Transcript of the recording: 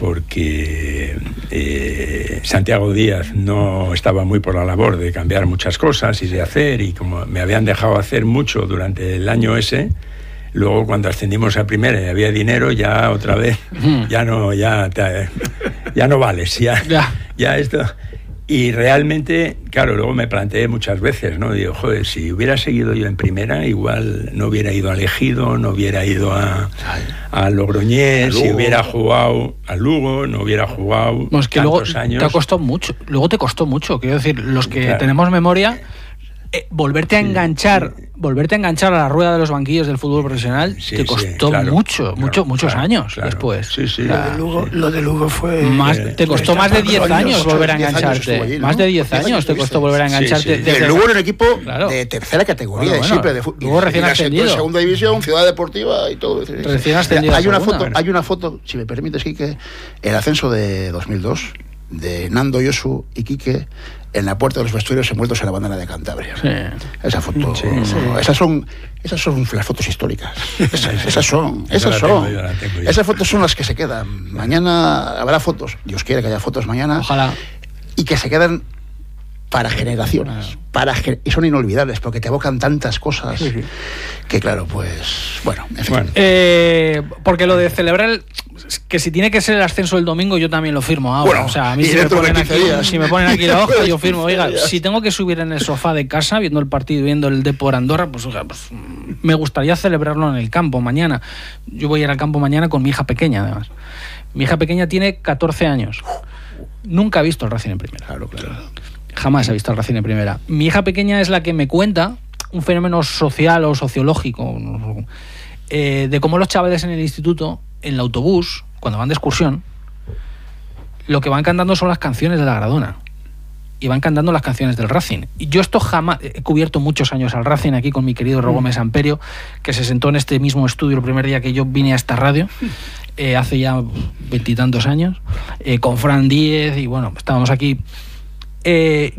porque Santiago Díaz no estaba muy por la labor de cambiar muchas cosas y de hacer, y como me habían dejado hacer mucho durante el año ese, luego cuando ascendimos a primera y había dinero, ya otra vez ya no vales, ya esto. Y realmente, claro, luego me planteé muchas veces, ¿no? Digo, joder, si hubiera seguido yo en primera, igual no hubiera ido a Ejido, no hubiera ido a Logroñés, si hubiera jugado a Lugo, no hubiera jugado es que tantos luego años. Te costó mucho, quiero decir, los que tenemos memoria, volverte a enganchar a la rueda de los banquillos del fútbol profesional te costó muchos años después. Lo de Lugo fue... te costó más de 10 años volver a engancharte. Allí, ¿no? Más de 10 años te costó volver a engancharte. El Lugo era un equipo de tercera categoría, siempre de fútbol. Lugo recién ascendido. Segunda división, Ciudad Deportiva y todo. Recién ascendido. Hay una foto, si me permites, Quique, el ascenso de 2002, de Nando, Josu y Quique en la puerta de los vestuarios envueltos en la bandera de Cantabria. Sí. Esa foto, esas son las fotos históricas. Esas son. Esas fotos son las que se quedan. Mañana habrá fotos. Dios quiere que haya fotos mañana. Ojalá. Y que se quedan para generaciones. Y son inolvidables porque te evocan tantas cosas que, claro, pues... Bueno, en fin. Porque lo de celebrar... Que si tiene que ser el ascenso el domingo, yo también lo firmo ahora. Bueno, o sea, a mí si me ponen aquí la hoja, yo firmo. Oiga, si tengo que subir en el sofá de casa viendo el partido, viendo el Depor Andorra, pues me gustaría celebrarlo en el campo mañana. Yo voy a ir al campo mañana con mi hija pequeña, además. Mi hija pequeña tiene 14 años. Nunca ha visto el Racing en primera. Claro. Jamás ha visto el Racing en primera. Mi hija pequeña es la que me cuenta un fenómeno social o sociológico de cómo los chavales en el instituto, en el autobús, cuando van de excursión, lo que van cantando son las canciones de la Gradona y van cantando las canciones del Racing. Y yo esto jamás he cubierto muchos años al Racing aquí con mi querido Gómez Amperio, que se sentó en este mismo estudio el primer día que yo vine a esta radio, hace ya 20 y tantos años, con Fran Díez, y bueno, estábamos aquí.